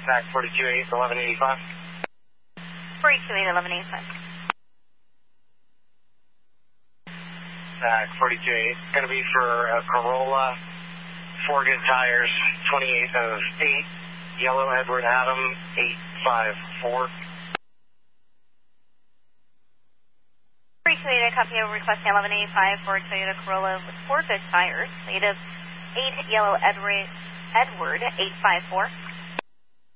Zach 428, 1185. 428, 1185. Zach 428, going to be for a Corolla, 4 good tires, 28th of 8, yellow Edward Adam 854. 328, copy over requesting 1185 for Toyota Corolla with 4 good tires, native 8 yellow Edward 854.